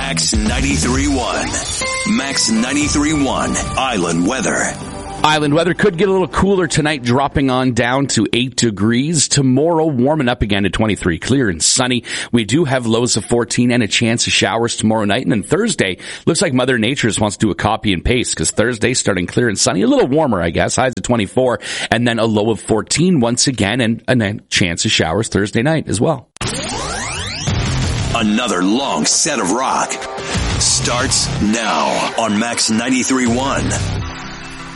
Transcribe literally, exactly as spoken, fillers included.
Max ninety-three point one. Max ninety-three point one. Island weather. Island weather could get a little cooler tonight, dropping on down to eight degrees. Tomorrow, warming up again to twenty-three, clear and sunny. We do have lows of fourteen and a chance of showers tomorrow night. And then Thursday, looks like Mother Nature just wants to do a copy and paste, because Thursday starting clear and sunny, a little warmer, I guess, highs of twenty-four, and then a low of fourteen once again, and, and a chance of showers Thursday night as well. Another long set of rock starts now on Max ninety-three point one.